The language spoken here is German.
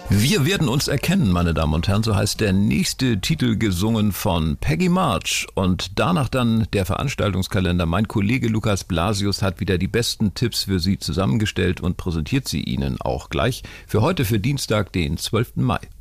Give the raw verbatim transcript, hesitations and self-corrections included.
Wir werden uns erkennen, meine Damen und Herren, so heißt der nächste Titel, gesungen von Peggy March. Und danach dann der Veranstaltungskalender. Mein Kollege Lukas Blasius hat wieder die besten Tipps für Sie zusammengestellt und präsentiert sie Ihnen auch gleich für heute, für Dienstag, den zwölften Mai.